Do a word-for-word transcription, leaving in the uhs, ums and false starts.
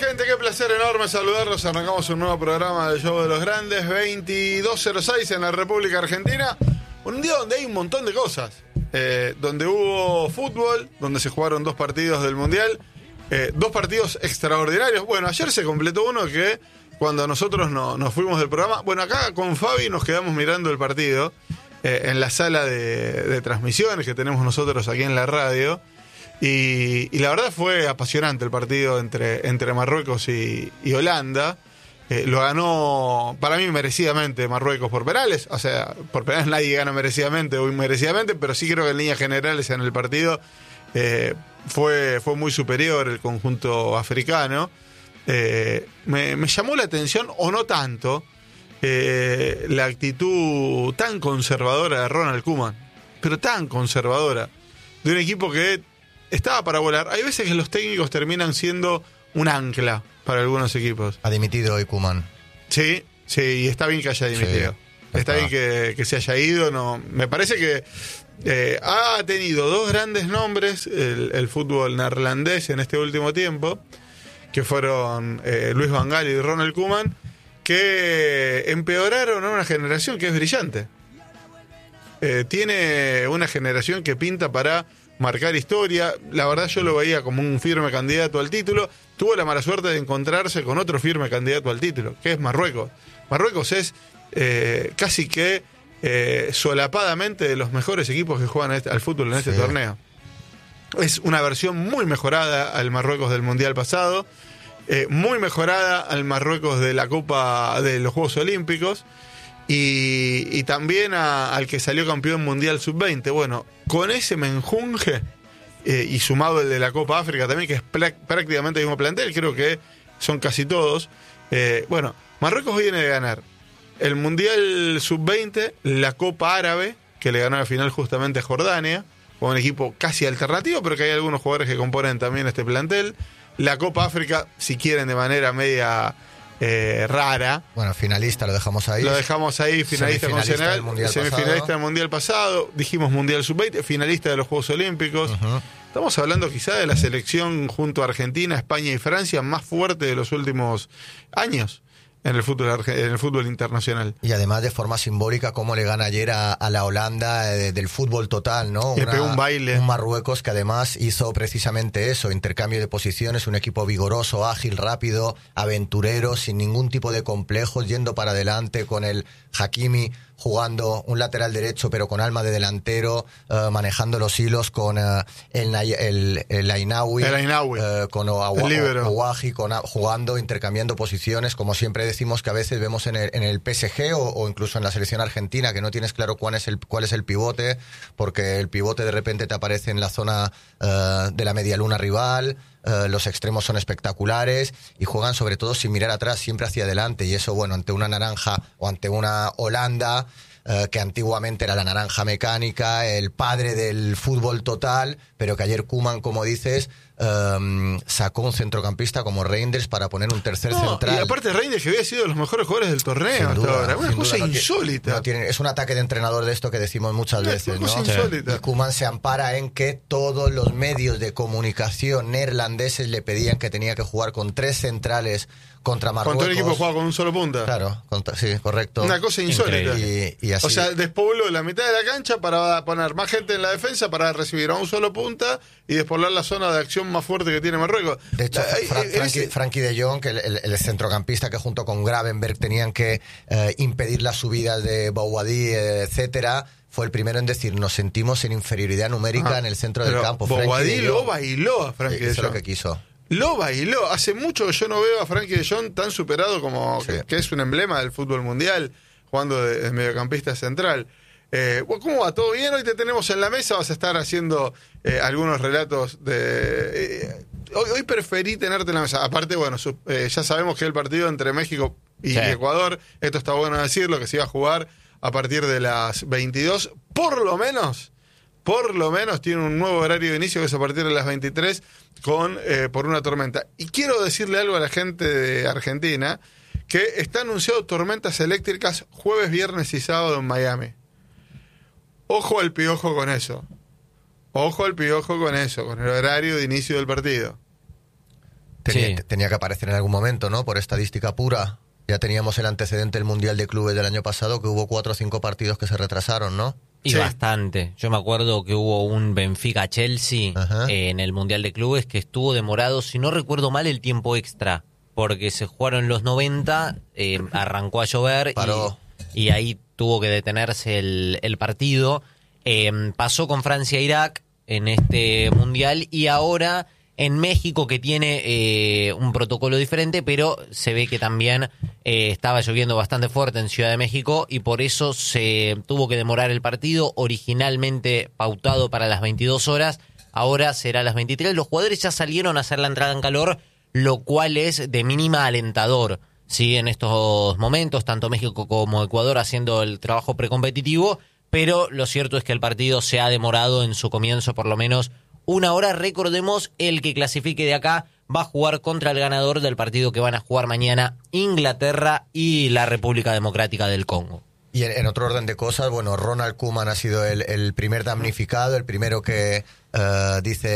gente? Qué placer enorme saludarlos. Arrancamos un nuevo programa del Show de los Grandes, veintidós cero seis en la República Argentina. Un día donde hay un montón de cosas. Eh, donde hubo fútbol, donde se jugaron dos partidos del Mundial. Eh, dos partidos extraordinarios. Bueno, ayer se completó uno que cuando nosotros no, nos fuimos del programa... Bueno, acá con Fabi nos quedamos mirando el partido eh, en la sala de, de transmisiones que tenemos nosotros aquí en la radio. Y, y la verdad fue apasionante el partido entre, entre Marruecos y, y Holanda. Eh, lo ganó, para mí, merecidamente Marruecos por penales. O sea, por penales nadie gana merecidamente o inmerecidamente, pero sí creo que en líneas generales en el partido eh, fue, fue muy superior el conjunto africano. Eh, me, me llamó la atención, o no tanto, eh, la actitud tan conservadora de Ronald Koeman, pero tan conservadora, de un equipo que estaba para volar. Hay veces que los técnicos terminan siendo un ancla para algunos equipos. Ha dimitido hoy Koeman. Sí, sí, y está bien que haya dimitido. Sí, está, está bien que, que se haya ido. No, me parece que eh, ha tenido dos grandes nombres el, el fútbol neerlandés en este último tiempo, que fueron eh, Luis Van Gaal y Ronald Koeman, que empeoraron a una generación que es brillante. Eh, tiene una generación que pinta para marcar historia. La verdad yo lo veía como un firme candidato al título. Tuvo la mala suerte de encontrarse con otro firme candidato al título, que es Marruecos. Marruecos es eh, casi que eh, solapadamente de los mejores equipos que juegan este, al fútbol en este sí. torneo. Es una versión muy mejorada al Marruecos del Mundial pasado, eh, muy mejorada al Marruecos de la Copa de los Juegos Olímpicos. Y, y también a, al que salió campeón mundial sub veinte. Bueno, con ese menjunje eh, y sumado el de la Copa África también, que es plá- prácticamente el mismo plantel, creo que son casi todos. Eh, bueno, Marruecos viene de ganar el mundial sub veinte, la Copa Árabe, que le ganó la final justamente a Jordania, con un equipo casi alternativo, pero que hay algunos jugadores que componen también este plantel. La Copa África, si quieren, de manera media... Eh, rara. Bueno, finalista, lo dejamos ahí. Lo dejamos ahí, finalista con Senegal, del mundial semifinalista pasado. del Mundial pasado, dijimos Mundial sub veinte, finalista de los Juegos Olímpicos. Uh-huh. Estamos hablando quizá de la selección junto a Argentina, España y Francia más fuerte de los últimos años en el fútbol en el fútbol internacional. Y además de forma simbólica, cómo le gana ayer a, a la Holanda eh, del fútbol total, ¿no? Le Una, pegó un baile. Un Marruecos que además hizo precisamente eso, intercambio de posiciones, un equipo vigoroso, ágil, rápido, aventurero, sin ningún tipo de complejos, yendo para adelante con el Hakimi jugando un lateral derecho pero con alma de delantero, uh, manejando los hilos con uh, el, el, el Ainaoui, el Ainaoui. Uh, con Ouahi, con jugando, intercambiando posiciones, como siempre decimos que a veces vemos en el, en el P S G o, o incluso en la selección argentina, que no tienes claro cuál es el, cuál es el pivote, porque el pivote de repente te aparece en la zona uh, de la media luna rival. Uh, los extremos son espectaculares y juegan sobre todo sin mirar atrás, siempre hacia adelante, y eso, bueno, ante una naranja o ante una Holanda uh, que antiguamente era la naranja mecánica, el padre del fútbol total, pero que ayer Koeman, como dices, um, sacó un centrocampista como Reinders para poner un tercer no, central. Y aparte Reinders, que había sido de los mejores jugadores del torneo hasta ahora, una cosa duda, insólita. No tiene, es un ataque de entrenador de esto que decimos muchas una veces, cosa ¿no? Insólita. Y Koeman se ampara en que todos los medios de comunicación neerlandeses le pedían que tenía que jugar con tres centrales contra Marruecos. Contra el equipo jugaba con un solo punta. Claro, contra, sí, correcto. Una cosa insólita. Y, y así. O sea, despobló la mitad de la cancha para poner más gente en la defensa, para recibir a un solo punta y despoblar la zona de acción más fuerte que tiene Marruecos. De hecho, eh, Fra- eh, Frankie, ese... Frankie de Jong, que el, el, el centrocampista que junto con Gravenberg tenían que eh, impedir las subidas de Bouhaddi, etcétera, fue el primero en decir, nos sentimos en inferioridad numérica ah, en el centro del campo. Bouhaddi lo bailó a Frankie sí, de Jong. Eso es lo que quiso. Lo bailó. Hace mucho que yo no veo a Frankie de Jong tan superado como sí. que, que es un emblema del fútbol mundial, jugando de, de mediocampista central. Eh, ¿Cómo va? ¿Todo bien? Hoy te tenemos en la mesa. Vas a estar haciendo eh, algunos relatos de... Eh, hoy, hoy preferí tenerte en la mesa. Aparte, bueno, su, eh, ya sabemos que el partido entre México y sí. Ecuador, esto está bueno decirlo, que se iba a jugar a partir de las veintidós, por lo menos... Por lo menos tiene un nuevo horario de inicio que es a partir de las veintitrés con eh, por una tormenta. Y quiero decirle algo a la gente de Argentina, que está anunciado tormentas eléctricas jueves, viernes y sábado en Miami. Ojo al piojo con eso. Ojo al piojo con eso, con el horario de inicio del partido. tenía, Sí. tenía que aparecer en algún momento, ¿no? Por estadística pura. Ya teníamos el antecedente del Mundial de Clubes del año pasado, que hubo cuatro o cinco partidos que se retrasaron, ¿no? Y Sí. bastante. Yo me acuerdo que hubo un Benfica-Chelsea Ajá. eh, en el Mundial de Clubes que estuvo demorado, si no recuerdo mal, el tiempo extra. Porque se jugaron los noventa, eh, arrancó a llover Paró. y, y ahí tuvo que detenerse el, el partido. Eh, pasó con Francia-Irak en este Mundial y ahora en México, que tiene eh, un protocolo diferente, pero se ve que también eh, estaba lloviendo bastante fuerte en Ciudad de México y por eso se tuvo que demorar el partido, originalmente pautado para las veintidós horas, ahora será a las veintitrés. Los jugadores ya salieron a hacer la entrada en calor, lo cual es de mínima alentador, ¿sí? En estos momentos, tanto México como Ecuador haciendo el trabajo precompetitivo, pero lo cierto es que el partido se ha demorado en su comienzo por lo menos una hora. Recordemos, el que clasifique de acá va a jugar contra el ganador del partido que van a jugar mañana Inglaterra y la República Democrática del Congo. Y en, en otro orden de cosas, bueno, Ronald Koeman ha sido el, el primer damnificado, el primero que uh, dice